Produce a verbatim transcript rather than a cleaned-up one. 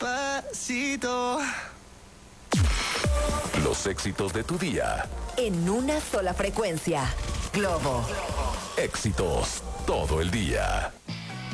Despacito. Los éxitos de tu día. En una sola frecuencia. Globo. Éxitos todo el día.